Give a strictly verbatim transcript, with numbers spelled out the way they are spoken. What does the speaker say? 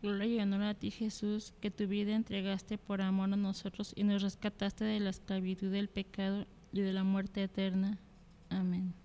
Gloria y honor a ti, Jesús, que tu vida entregaste por amor a nosotros y nos rescataste de la esclavitud del pecado y de la muerte eterna. Amén.